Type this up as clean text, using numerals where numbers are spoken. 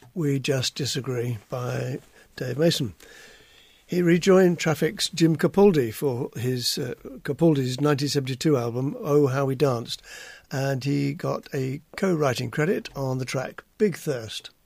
We Just Disagree by Dave Mason. He rejoined Traffic's Jim Capaldi for his Capaldi's 1972 album Oh How We Danced, and he got a co-writing credit on the track Big Thirst.